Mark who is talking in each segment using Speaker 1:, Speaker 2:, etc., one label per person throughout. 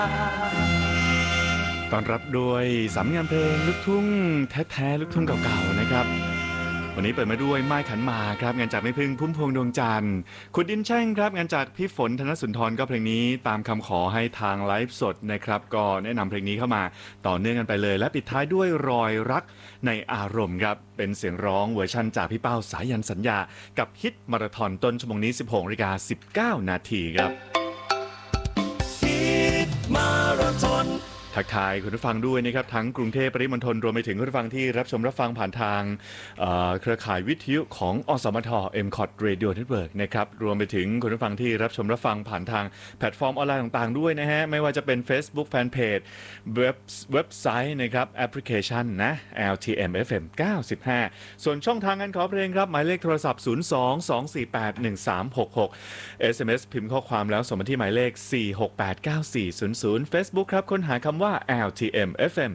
Speaker 1: ต้อนรับด้วยสำเนียงเพลงลูกทุ่งแท้ๆลูกทุ่งเก่าๆนะครับวันนี้เปิดมาด้วยไม้ขันหมากครับงานจากแม่พึ่งพุ่มพวงดวงจันทร์ขุดดินแช่งครับงานจากพี่ฝนธนสุนทรก็เพลงนี้ตามคำขอให้ทางไลฟ์สดนะครับก็แนะนำเพลงนี้เข้ามาต่อเนื่องกันไปเลยและปิดท้ายด้วยรอยรักในอารมณ์ครับเป็นเสียงร้องเวอร์ชันจากพี่เป้าสายันสัญญากับฮิตมาราธอนต้นชั่วโมงนี้ 16:19 นาทีครับมาราธอนทักทายคุณผู้ฟังด้วยนะครับทั้งกรุงเทพปริมณฑลรวมไปถึงคุณผู้ฟังที่รับชมรับฟังผ่านทางเครือข่ายวิทยุของอสมท MCOT Radio Network นะครับรวมไปถึงคุณผู้ฟังที่รับชมรับฟังผ่านทางแพลตฟอร์มออนไลน์ต่างๆด้วยนะฮะไม่ว่าจะเป็น Facebook Fanpage เว็บไซต์นะครับแอปพลิเคชันนะ LTM FM 95ส่วนช่องทางการขอเพลงครับหมายเลขโทรศัพท์ 02-248-1366 SMS พิมพ์ข้อความแล้วส่งมาที่หมายเลข 4689400 Facebook ครับค้นหาคำว่า LTM FM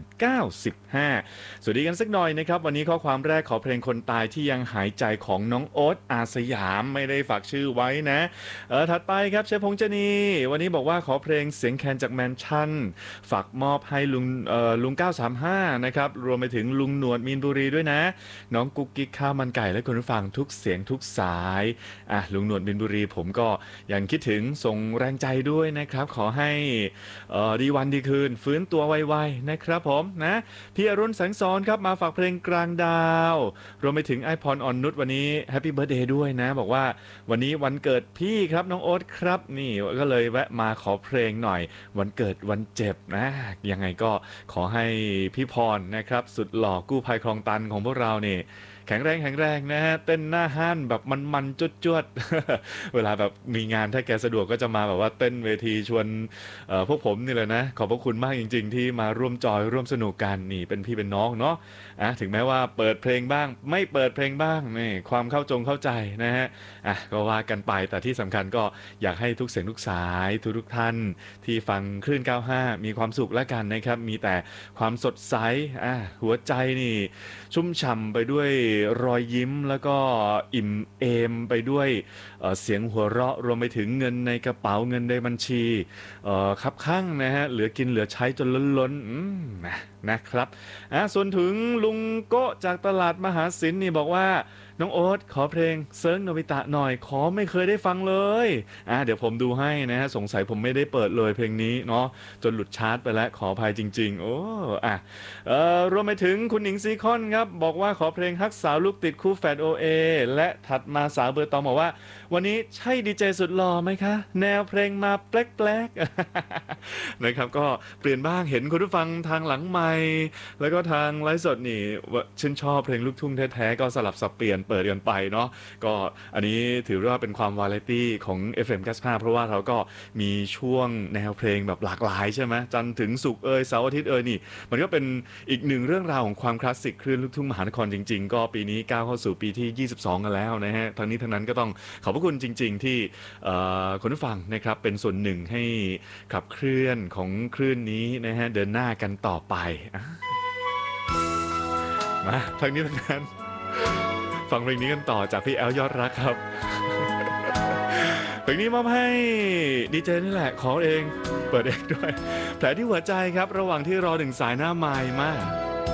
Speaker 1: 95สวัสดีกันสักหน่อยนะครับวันนี้ข้อความแรกขอเพลงคนตายที่ยังหายใจของน้องโอ๊ตอาสยามไม่ได้ฝากชื่อไว้นะถัดไปครับเชฟพงษ์เจนีวันนี้บอกว่าขอเพลงเสียงแคนจากแมนชั่นฝากมอบให้ลุง935นะครับรวมไปถึงลุงหนวดมีนบุรีด้วยนะน้องกุ๊กกิ๊กข้าวมันไก่และคุณผู้ฟังทุกเสียงทุกสายลุงหนวดมีนบุรีผมก็ยังคิดถึงส่งแรงใจด้วยนะครับขอให้ดีวันดีคืนฟื้นตัวไวๆนะครับผมนะพี่อรุณแสงสอนครับมาฝากเพลงกลางดาวรวมไปถึงไอพรอ่อนนุชวันนี้แฮปปี้เบิร์ธเดย์ด้วยนะบอกว่าวันนี้วันเกิดพี่ครับน้องโอ๊ตครับนี่ก็เลยแวะมาขอเพลงหน่อยวันเกิดวันเจ็บนะยังไงก็ขอให้พี่พรนะครับสุดหล่อกู้ภัยคลองตันของพวกเรานี่แข็งแรงนะฮะเต้นหน้าห้านแบบมันๆจวดๆเวลาแบบมีงานถ้าแกสะดวกก็จะมาแบบว่าเต้นเวทีชวนพวกผมนี่เลยนะขอบพระคุณมากจริงๆที่มาร่วมจอยร่วมสนุกกันนี่เป็นพี่เป็นน้องเนาะถึงแม้ว่าเปิดเพลงบ้างไม่เปิดเพลงบ้างนี่ความเข้าใจนะฮะก็ว่ากันไปแต่ที่สำคัญก็อยากให้ทุกเสียงทุกสายทุกท่านที่ฟังคลื่น95มีความสุขแล้วกันนะครับมีแต่ความสดใสหัวใจนี่ชุ่มฉ่ำไปด้วยรอยยิ้มแล้วก็อิ่มเอมไปด้วยเสียงหัวเราะรวมไปถึงเงินในกระเป๋าเงินในบัญชีคับข้างนะฮะเหลือกินเหลือใช้จนล้นนะครับส่วนถึงลุงโกะจากตลาดมหาสินนี่บอกว่าน้องโอ๊ตขอเพลงเซิร์งโนบิตะหน่อยขอไม่เคยได้ฟังเลยเดี๋ยวผมดูให้นะฮะสงสัยผมไม่ได้เปิดเลยเพลงนี้เนาะจนหลุดชาร์ตไปแล้วขออภัยจริงๆโอ้รวมไปถึงคุณหญิงซีคอนครับบอกว่าขอเพลงฮักสาวลูกติดคู่แฝด OA และถัดมาสาวเบอร์ตองบอกว่าวันนี้ใช่ดีเจสุดหล่อไหมคะแนวเพลงมาแปลกๆนะครับก็เปลี่ยนบ้างเห็นคุณผู้ฟังทางหลังไมค์แล้วก็ทางไลฟ์สดนี่ชื่นชอบเพลงลูกทุ่งแท้ๆก็สลับสับเปลี่ยนเปิดกันไปเนาะก็อันนี้ถือว่าเป็นความวาไรตี้ของ FM 95เพราะว่าเราก็มีช่วงแนวเพลงแบบหลากหลายใช่ไหมจันทร์ถึงศุกร์เสาร์อาทิตย์นี่มันก็เป็นอีกหนึ่งเรื่องราวของความคลาสสิกคลื่นลูกทุ่งมหานครจริงๆก็ปีนี้ก้าวเข้าสู่ปีที่22กันแล้วนะฮะทั้งนี้ทั้งนั้นก็ต้องขอบพระคุณจริงๆที่คุณผู้ฟังนะครับเป็นส่วนหนึ่งให้ขับเคลื่อนของคลื่นนี้นะฮะเดินหน้ากันต่อไปมาทั้งนี้ทั้งนั้นฟังเพลงนี้กันต่อจากพี่แอลยอดรักครับเพลงนี้มอบให้ดีเจนี่แหละขอเองเปิดเองด้วยแผลที่หัวใจครับระหว่างที่รอหนึ่งสายหน้าไมค์มาก